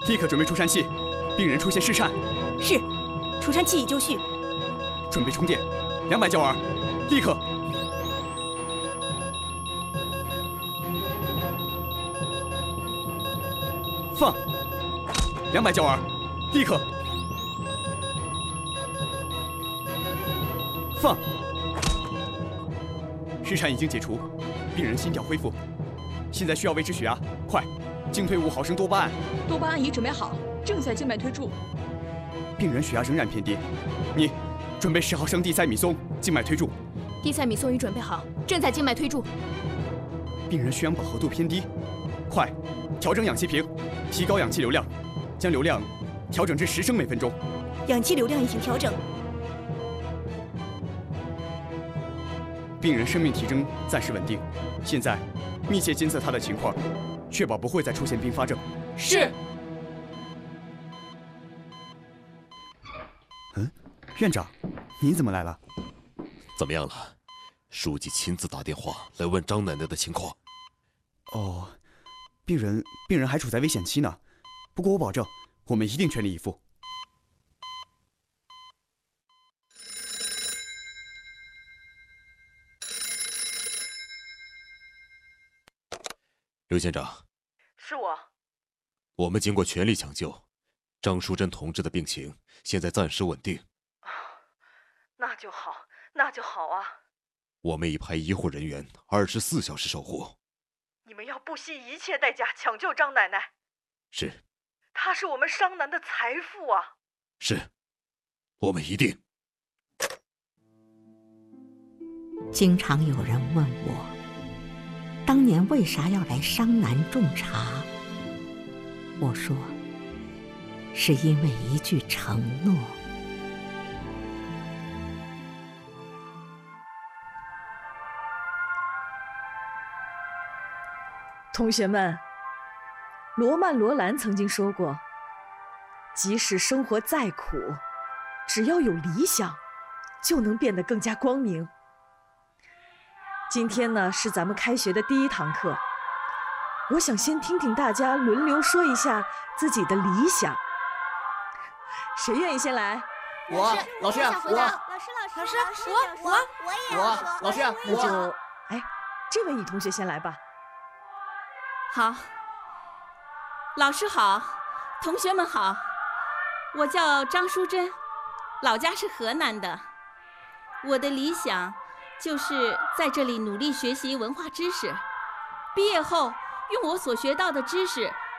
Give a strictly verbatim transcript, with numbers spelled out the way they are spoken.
立刻准备除颤器，病人出现室颤。 是，除颤器已就绪。 准备充电，两百焦耳，立刻。放，两百焦耳，立刻。放，室颤已经解除，病人心跳恢复，现在需要维持血压，快，静推五毫升多巴胺。 多巴胺已准备好，正在静脉推注。 病人血压仍然偏低，你准备十毫升地塞米松，静脉推注。 地塞米松已准备好，正在静脉推注。 病人血氧饱和度偏低，快，调整氧气瓶，提高氧气流量，将流量调整至十升每分钟。 氧气流量已经调整。 病人生命体征暂时稳定，现在密切监测他的情况，确保不会再出现并发症。 是。 嗯，院长，您怎么来了？ 怎么样了？书记亲自打电话来问张奶奶的情况。 哦，病人病人还处在危险期呢，不过我保证，我们一定全力以赴。 刘县长， 是我。 我们经过全力抢救，张淑珍同志的病情现在暂时稳定。 那就好，那就好啊。 我们已派医护人员二十四小时守护。 你们要不惜一切代价抢救张奶奶。 是。 她是我们商南的财富啊。 是，我们一定。 经常有人问我，当年为啥要来商南种茶？我说，是因为一句承诺。 同学们，罗曼·罗兰曾经说过，即使生活再苦，只要有理想，就能变得更加光明。今天呢，是咱们开学的第一堂课，我想先听听大家轮流说一下自己的理想。谁愿意先来？ 我，老师，我， 老师，老师，老师，我，我， 我也要说。老师， 那就，哎，这位女同学先来吧。 好，老师好，同学们好，我叫张淑珍，老家是河南的。我的理想就是在这里努力学习文化知识，毕业后用我所学到的知识